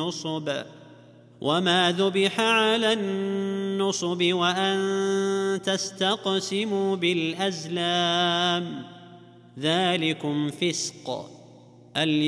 النصب وما ذبح على النصب وأن تستقسموا بالأزلام ذلكم فسق.